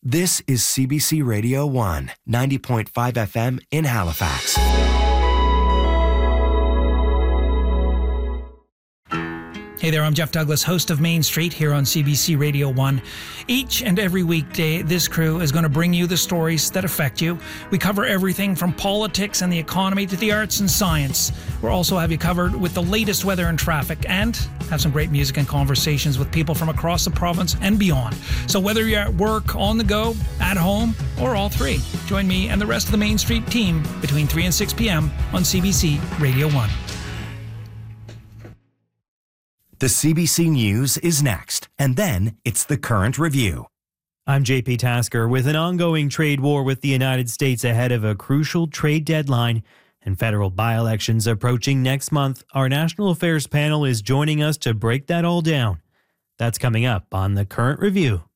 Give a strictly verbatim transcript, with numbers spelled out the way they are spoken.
This is C B C Radio one, ninety point five F M in Halifax. Hey there, I'm Jeff Douglas, host of Main Street here on C B C Radio one. Each and every weekday, this crew is going to bring you the stories that affect you. We cover everything from politics and the economy to the arts and science. We'll also have you covered with the latest weather and traffic and have some great music and conversations with people from across the province and beyond. So whether you're at work, on the go, at home, or all three, join me and the rest of the Main Street team between three and six p.m. on C B C Radio one. The C B C News is next, and then it's the Current Review. I'm J P Tasker. With an ongoing trade war with the United States ahead of a crucial trade deadline and federal by-elections approaching next month, our National Affairs panel is joining us to break that all down. That's coming up on the Current Review.